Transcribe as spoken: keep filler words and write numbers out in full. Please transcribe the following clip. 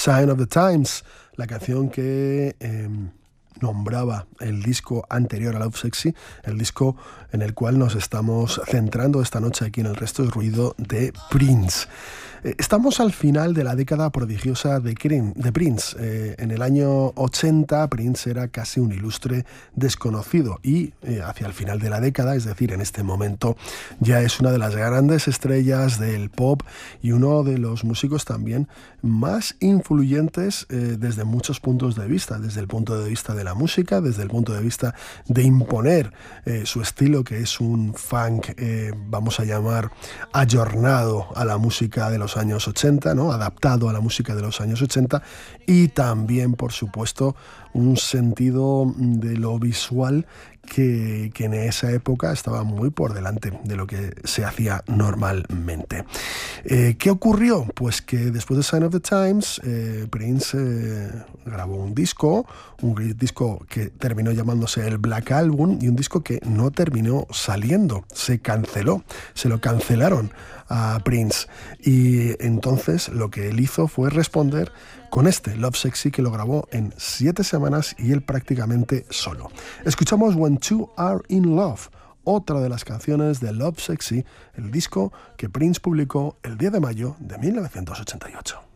Sign of the Times, la canción que eh, nombraba el disco anterior a Lovesexy, el disco en el cual nos estamos centrando esta noche aquí en El Resto del Ruido de Prince. Estamos al final de la década prodigiosa de, de Prince. Eh, en el año ochenta, Prince era casi un ilustre desconocido y eh, hacia el final de la década, es decir, en este momento, ya es una de las grandes estrellas del pop y uno de los músicos también más influyentes eh, desde muchos puntos de vista, desde el punto de vista de la música, desde el punto de vista de imponer eh, su estilo, que es un funk, eh, vamos a llamar, ayornado a la música de los años ochenta, ¿no? Adaptado a la música de los años ochenta, y también, por supuesto, un sentido de lo visual que, que en esa época estaba muy por delante de lo que se hacía normalmente. Eh, ¿Qué ocurrió? Pues que después de Sign of the Times, eh, Prince eh, grabó un disco, un disco que terminó llamándose el Black Album, y un disco que no terminó saliendo, se canceló, se lo cancelaron a Prince, y entonces lo que él hizo fue responder con este Lovesexy, que lo grabó en siete semanas y él prácticamente solo. Escuchamos When Two Are in Love, otra de las canciones de Lovesexy, el disco que Prince publicó el diez de mayo de mil novecientos ochenta y ocho.